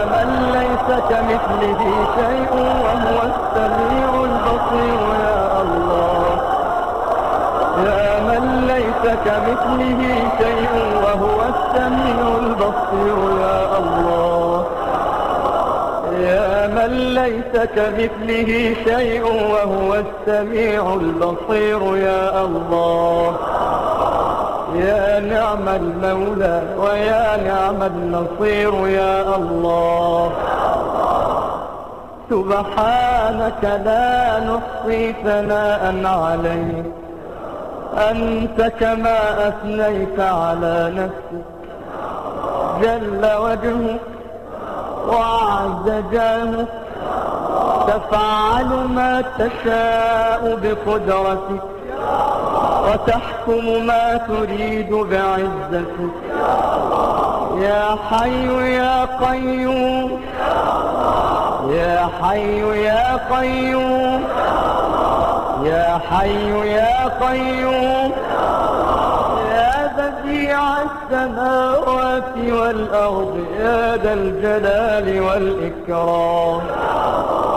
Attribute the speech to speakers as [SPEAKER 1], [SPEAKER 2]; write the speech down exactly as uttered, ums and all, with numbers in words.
[SPEAKER 1] من ليس كمثله شيء وهو السميع البصير يا الله. يا من ليس كمثله شيء وهو السميع البصير يا الله. يا من ليس كمثله شيء وهو السميع البصير يا الله. يا نعم المولى ويا نعم النصير يا الله. سبحانك لا نحصي ثناء عليك، أنت كما أثنيت على نفسك. جل وجهك وعز جاهك، تفعل ما تشاء بقدرتك وتحكم ما تريد بعزتك. يا حي يا قيوم، يا حي يا قيوم، يا حي يا قيوم، يا بديع السماوات والأرض، يا ذا الجلال والإكرام.